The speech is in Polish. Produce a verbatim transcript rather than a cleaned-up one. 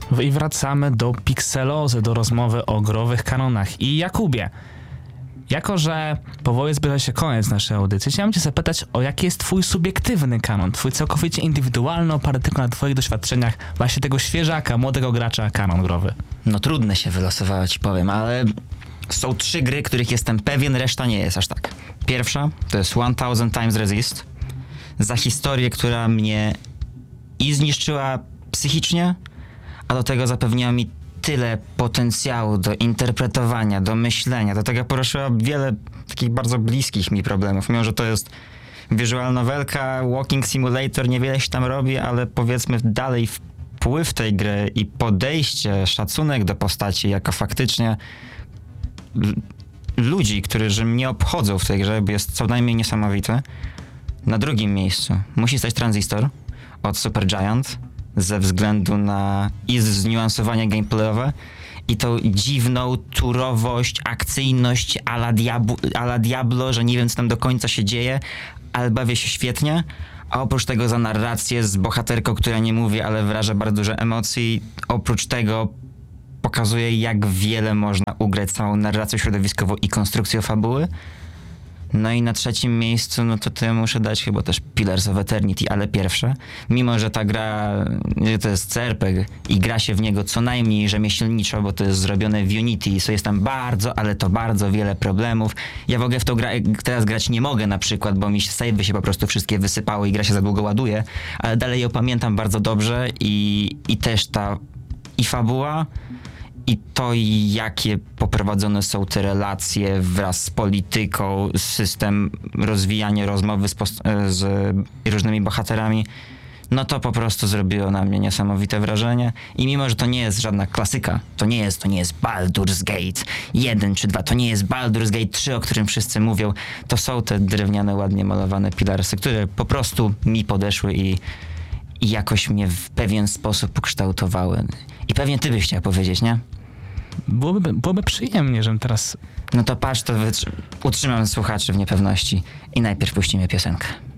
I wracamy do pikselozy, do rozmowy o growych kanonach. I Jakubie, jako że powoli zbliża się koniec naszej audycji, chciałem cię zapytać, o jaki jest twój subiektywny kanon, twój całkowicie indywidualny, oparty tylko na twoich doświadczeniach, właśnie tego świeżaka, młodego gracza kanon growy. No trudne się wylosowało, ci powiem, ale są trzy gry, których jestem pewien, reszta nie jest aż tak. Pierwsza to jest One Thousand Times Resist, za historię, która mnie i zniszczyła psychicznie, a do tego zapewniła mi tyle potencjału do interpretowania, do myślenia, do tego poruszyła wiele takich bardzo bliskich mi problemów. Mimo że to jest visual novelka, walking simulator, niewiele się tam robi, ale powiedzmy dalej wpływ tej gry i podejście, szacunek do postaci jako faktycznie l- ludzi, którzy mnie obchodzą w tej grze, jest co najmniej niesamowity. Na drugim miejscu musi stać Transistor od Supergiant, ze względu na i zniuansowanie gameplayowe i tą dziwną turowość, akcyjność a la, Diablo, a la Diablo, że nie wiem co tam do końca się dzieje, ale bawię się świetnie, a oprócz tego za narrację z bohaterką, która nie mówi, ale wyraża bardzo dużo emocji, oprócz tego pokazuje, jak wiele można ugrać całą narracją środowiskową i konstrukcją fabuły. No i na trzecim miejscu, no to to ja muszę dać chyba też Pillars of Eternity, ale pierwsze. Mimo, że ta gra, że to jest C R P G i gra się w niego co najmniej rzemieślniczo, bo to jest zrobione w Unity i so jest tam bardzo, ale to bardzo wiele problemów. Ja w ogóle w tą grę teraz grać nie mogę na przykład, bo mi się save'y się po prostu wszystkie wysypały i gra się za długo ładuje, ale dalej ją pamiętam bardzo dobrze i, i też ta i fabuła, i to, jakie poprowadzone są te relacje wraz z polityką, system rozwijania rozmowy z, post- z różnymi bohaterami, no to po prostu zrobiło na mnie niesamowite wrażenie. I mimo, że to nie jest żadna klasyka, to nie jest, to nie jest Baldur's Gate jeden czy dwa, to nie jest Baldur's Gate trzy, o którym wszyscy mówią, to są te drewniane, ładnie malowane pilarsy, które po prostu mi podeszły i, i jakoś mnie w pewien sposób ukształtowały. I pewnie ty byś chciał powiedzieć, nie? Byłoby, byłoby przyjemnie, żebym teraz... No to patrz, to wytrzy- utrzymam słuchaczy w niepewności i najpierw puścimy piosenkę.